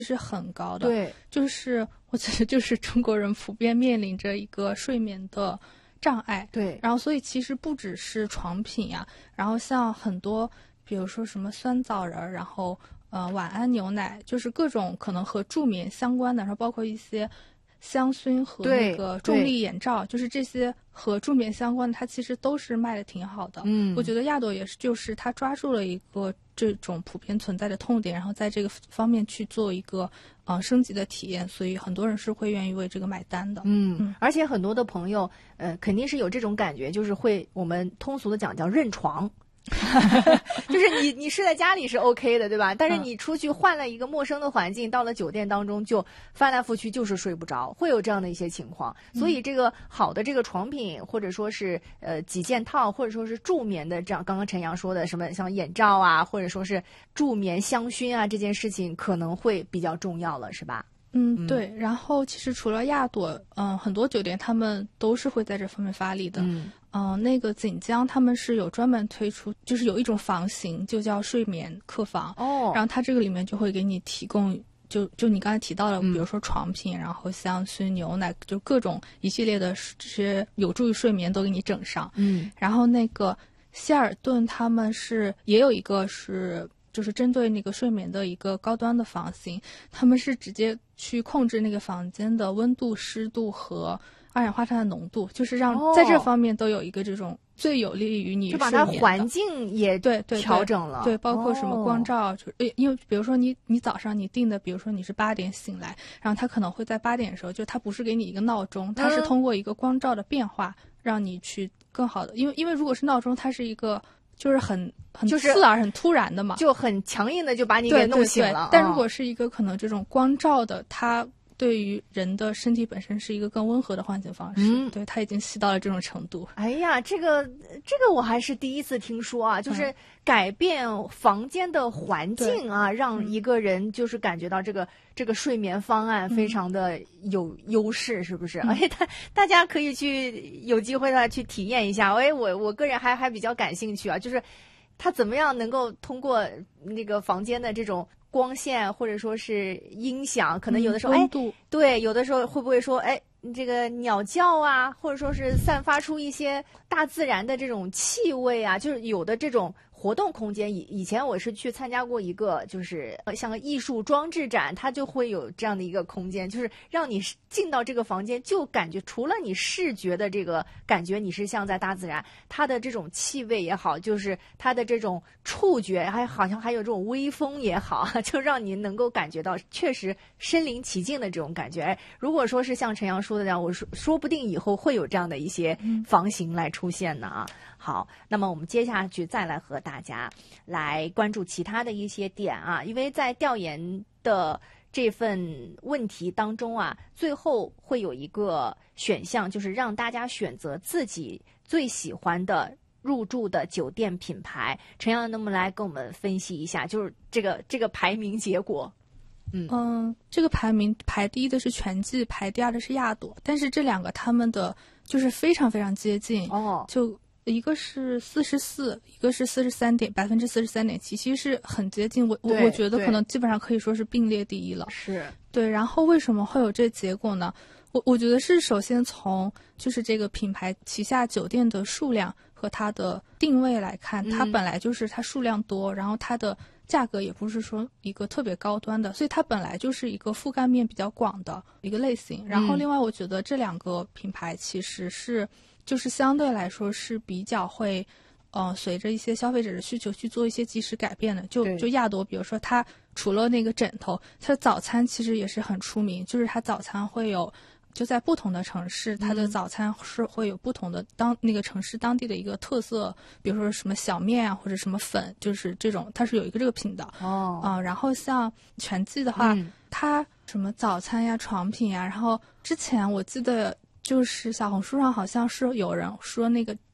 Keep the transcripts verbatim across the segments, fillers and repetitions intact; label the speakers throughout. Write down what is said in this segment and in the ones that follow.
Speaker 1: 是很高的。
Speaker 2: 对，
Speaker 1: 就是我觉得就是中国人普遍面临着一个睡眠的障碍。
Speaker 2: 对，
Speaker 1: 然后所以其实不只是床品呀、啊，然后像很多比如说什么酸枣仁，然后呃晚安牛奶，就是各种可能和助眠相关的，然后包括一些香薰和那个重力眼罩，就是这些和助眠相关的，它其实都是卖的挺好的。
Speaker 2: 嗯，
Speaker 1: 我觉得亚朵也是，就是它抓住了一个这种普遍存在的痛点，然后在这个方面去做一个呃升级的体验，所以很多人是会愿意为这个买单的。
Speaker 2: 嗯，嗯而且很多的朋友呃肯定是有这种感觉，就是会我们通俗的讲叫认床。就是你你睡在家里是 OK 的，对吧？但是你出去换了一个陌生的环境，到了酒店当中就翻来覆去就是睡不着，会有这样的一些情况。所以这个好的这个床品，或者说是呃几件套，或者说是助眠的，这样刚刚陈阳说的什么像眼罩啊，或者说是助眠香薰啊，这件事情可能会比较重要了，是吧？
Speaker 1: 嗯，对。然后其实除了亚朵，嗯、呃，很多酒店他们都是会在这方面发力的。
Speaker 2: 嗯。
Speaker 1: 嗯、呃，那个锦江他们是有专门推出，就是有一种房型就叫睡眠客房
Speaker 2: 哦，
Speaker 1: 然后它这个里面就会给你提供，就就你刚才提到的，
Speaker 2: 嗯、
Speaker 1: 比如说床品，然后香薰、牛奶，就各种一系列的这些有助于睡眠都给你整上。
Speaker 2: 嗯，
Speaker 1: 然后那个希尔顿他们是也有一个是。就是针对那个睡眠的一个高端的房型，他们是直接去控制那个房间的温度、湿度和二氧化碳的浓度，就是让在这方面都有一个这种最有利于你睡眠的，
Speaker 2: 就把它环境也
Speaker 1: 对对
Speaker 2: 调整了，
Speaker 1: 对，包括什么光照，就因为比如说你你早上你定的，比如说你是八点醒来，然后它可能会在八点的时候，就它不是给你一个闹钟，它是通过一个光照的变化让你去更好的，因为因为如果是闹钟，它是一个。就是很很刺耳、很突然的嘛，
Speaker 2: 就很强硬的就把你给弄醒了。
Speaker 1: 对对对，但如果是一个可能这种光照的，它对于人的身体本身是一个更温和的唤醒方式。嗯，对，它已经细到了这种程度。
Speaker 2: 哎呀，这个这个我还是第一次听说啊，就是改变房间的环境啊，嗯、让一个人就是感觉到这个。这个睡眠方案非常的有优势，嗯、是不是？而且大大家可以去有机会的去体验一下。哎，我我个人还还比较感兴趣啊，就是它怎么样能够通过那个房间的这种光线或者说是音响，可能有的时候、嗯、哎，对，有的时候会不会说哎。这个鸟叫啊，或者说是散发出一些大自然的这种气味啊，就是有的这种活动空间。以以前我是去参加过一个，就是像个艺术装置展，它就会有这样的一个空间，就是让你进到这个房间，就感觉除了你视觉的这个感觉，你是像在大自然，它的这种气味也好，就是它的这种触觉，还好像还有这种微风也好，就让你能够感觉到确实身临其境的这种感觉。哎，如果说是像陈阳说。说的这样，我说说不定以后会有这样的一些房型来出现呢啊。好，那么我们接下去再来和大家来关注其他的一些点啊，因为在调研的这份问题当中啊，最后会有一个选项，就是让大家选择自己最喜欢的入住的酒店品牌。陈阳，能不能来跟我们分析一下，就是这个这个排名结果？
Speaker 1: 嗯嗯，这个排名排第一的是全季，排第二的是亚朵，但是这两个他们的就是非常非常接近
Speaker 2: 哦，
Speaker 1: 就一个是四十四，一个是四十三点百分之四十三点七，其实是很接近。我我我觉得可能基本上可以说是并列第一了。
Speaker 2: 是
Speaker 1: 对，然后为什么会有这结果呢？我我觉得是首先从就是这个品牌旗下酒店的数量和它的定位来看，它本来就是它数量多，然后它的价格也不是说一个特别高端的，所以它本来就是一个覆盖面比较广的一个类型。然后另外我觉得这两个品牌其实是就是相对来说是比较会呃随着一些消费者的需求去做一些及时改变的。就就亚朵比如说它除了那个枕头，它的早餐其实也是很出名，就是它早餐会有就在不同的城市，它的早餐是会有不同的当那个城市当地的一个特色，比如说什么小面啊，或者什么粉，就是这种，它是有一个这个品的。
Speaker 2: 哦，
Speaker 1: 啊、呃，然后像全季的话、
Speaker 2: 嗯，
Speaker 1: 它什么早餐呀、床品呀，然后之前我记得就是小红书上好像是有人说那个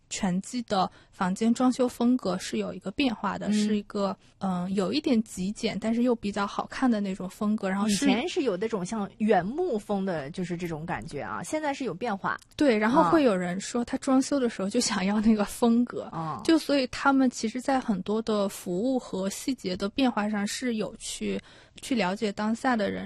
Speaker 1: 全季的房间装修风格是有一个变化的，
Speaker 2: 嗯、
Speaker 1: 是一个嗯、呃、有一点极简，但是又比较好看的那种风格。然后是
Speaker 2: 以前是有那种像原木风的，就是这种感觉啊，现在是有变化。
Speaker 1: 对，然后会有人说他装修的时候就想要那个风格，
Speaker 2: 啊、
Speaker 1: 就所以他们其实在很多的服务和细节的变化上是有去去了解当下的人